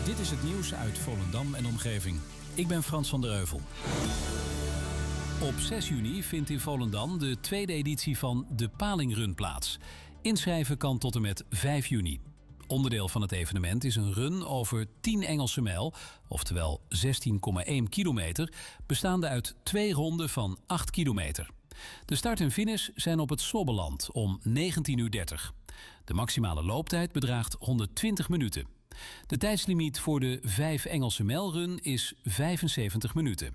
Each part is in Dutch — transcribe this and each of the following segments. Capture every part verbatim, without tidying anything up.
Dit is het nieuws uit Volendam en omgeving. Ik ben Frans van der Heuvel. Op zes juni vindt in Volendam de tweede editie van de Palingrun plaats. Inschrijven kan tot en met vijf juni. Onderdeel van het evenement is een run over tien Engelse mijl, oftewel zestien komma één kilometer, bestaande uit twee ronden van acht kilometer. De start en finish zijn op het Slobbeland om negentien uur dertig. De maximale looptijd bedraagt honderdtwintig minuten. De tijdslimiet voor de vijf Engelse mijlrun is vijfenzeventig minuten.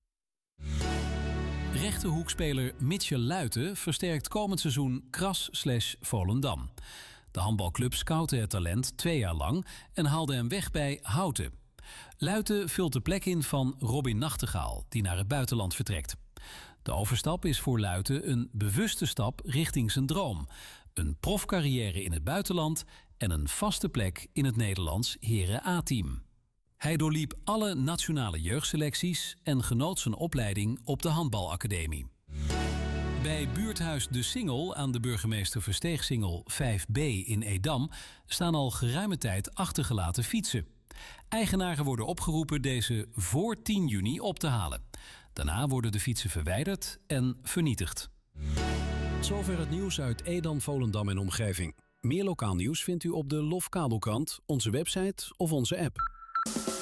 Rechterhoekspeler Mitchell Luiten versterkt komend seizoen Kras slash Volendam. De handbalclub scoutte het talent twee jaar lang en haalde hem weg bij Houten. Luiten vult de plek in van Robin Nachtegaal, die naar het buitenland vertrekt. De overstap is voor Luiten een bewuste stap richting zijn droom. Een profcarrière in het buitenland en een vaste plek in het Nederlands Heren A-team. Hij doorliep alle nationale jeugdselecties en genoot zijn opleiding op de handbalacademie. Bij buurthuis De Singel aan de burgemeester Versteegsingel vijf B in Edam staan al geruime tijd achtergelaten fietsen. Eigenaren worden opgeroepen deze voor tien juni op te halen. Daarna worden de fietsen verwijderd en vernietigd. Zover het nieuws uit Edam, Volendam en omgeving. Meer lokaal nieuws vindt u op de Lof Kabelkrant, onze website of onze app.